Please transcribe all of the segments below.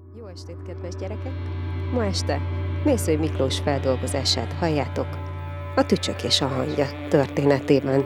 Jó estét, kedves gyerekek! Ma este Mészöly Miklós feldolgozását halljátok a Tücsök és a hangya történetében.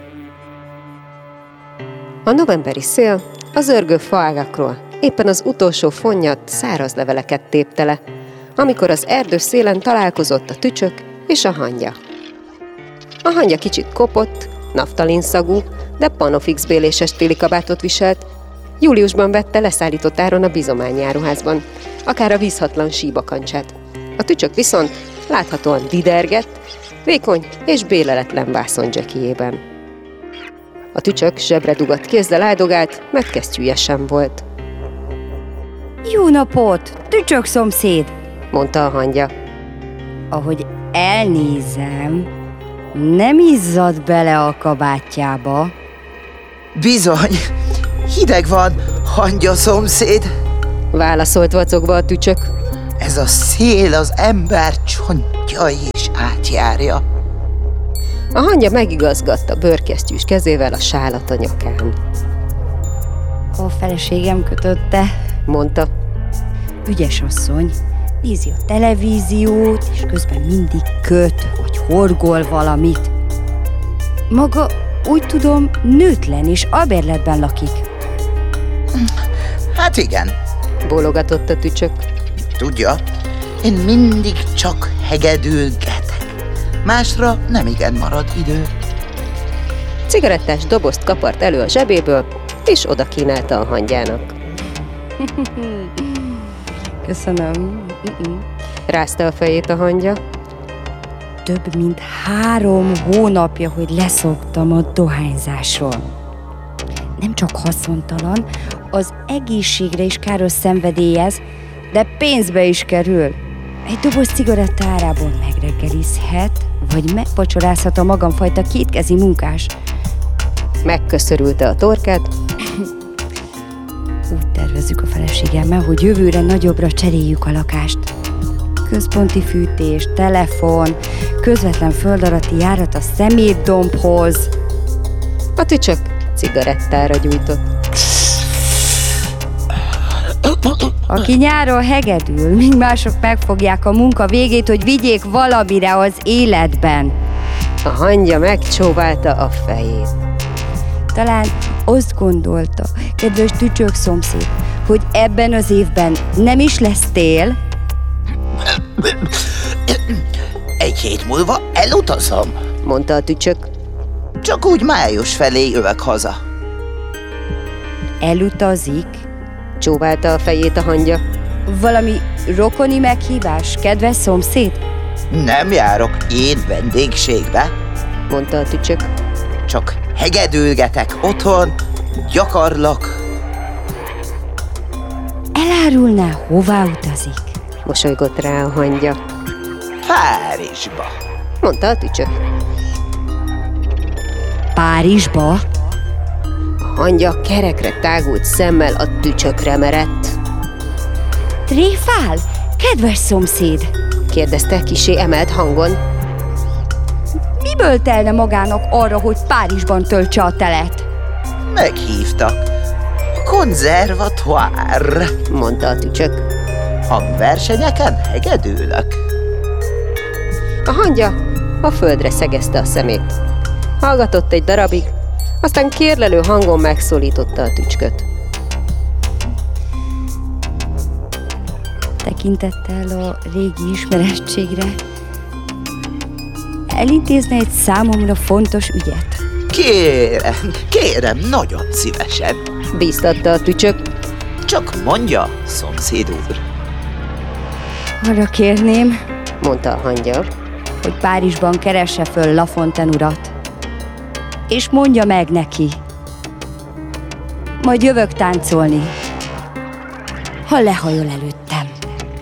A novemberi szél az zörgő faágakról éppen az utolsó fonnyat száraz leveleket tépte le, amikor az erdő szélen találkozott a tücsök és a hangya. A hangya kicsit kopott, naftalinszagú, de panofixbéléses téli kabátot viselt. Júliusban vette leszállított áron a bizományi áruházban, akár a vízhatlan síbakancsát. A tücsök viszont láthatóan didergett, vékony és béleletlen vászondzsekijében. A tücsök zsebre dugott kézzel áldogált, mert kesztyűje sem volt. Jó napot, tücsök szomszéd! Mondta a hangya. Ahogy elnézem, nem izzad bele a kabátjába. Bizony, hideg van, hangya szomszéd. Válaszolt vacogva a tücsök. Ez a szél az ember csontjai is átjárja. A hangya megigazgatta bőrkesztyűs kezével a sálat a nyakán. A feleségem kötötte, Mondta. ügyes asszony, nézi a televíziót, és közben mindig köt, vagy horgol valamit. Maga, úgy tudom, nőtlen és albérletben lakik. Hát igen, Bólogatott a tücsök. tudja, én mindig csak hegedülgetek. Másra nem igen marad idő. Cigarettás dobozt kapart elő a zsebéből, és oda kínálta a hangyának. Köszönöm. Rázta a fejét a hangya. Több mint 3 hónapja, hogy leszoktam a dohányzásról. Nem csak haszontalan, az egészségre is káros szenvedélyez, de pénzbe is kerül. Egy doboz cigaretta árából megreggelizhet, vagy megvacsorázhat a magamfajta kétkezi munkás. Megköszörülte a torkát, Úgy tervezzük a feleségemmel, hogy jövőre nagyobbra cseréljük a lakást. Központi fűtés, telefon, közvetlen földalatti járat a szemétdombhoz. a tücsök cigarettára gyújtott. Aki nyáron hegedül, míg mások megfogják a munka végét, hogy vigyék valamire az életben. A hangya megcsóválta a fejét. Talán azt gondolta, kedves tücsök szomszéd, hogy ebben az évben nem is lesz tél. Egy hét múlva elutazom. Mondta a tücsök. Csak úgy május felé jövök haza. Elutazik? Csóválta a fejét a hangya. Valami rokoni meghívás, kedves szomszéd? Nem járok én vendégségbe, Mondta a tücsök. csak hegedülgetek otthon, gyakorlok. Elárulná, hová utazik? Mosolygott rá a hangya. Párizsba. Mondta a tücsök. Párizsba? A hangya kerekre tágult szemmel a tücsökre merett. Tréfál? Kedves szomszéd! Kérdezte kisé emelt hangon. Miből telne magának arra, hogy Párizsban töltse a telet? Meghívtak. Konzervatoire. Mondta a tücsök. Hangversenyeken hegedülök. A hangya a földre szegezte a szemét. Hallgatott egy darabig, aztán kérlelő hangon megszólította a tücsköt. Tekintettel a régi ismerettségre elintézne egy számomra fontos ügyet. Kérem, nagyon szívesen. Bíztatta a tücsök. Csak mondja, szomszéd úr. Arra kérném, Mondta a hangya. hogy Párizsban keresse föl Lafontaine urat, és mondja meg neki. Majd jövök táncolni, ha lehajol előtt.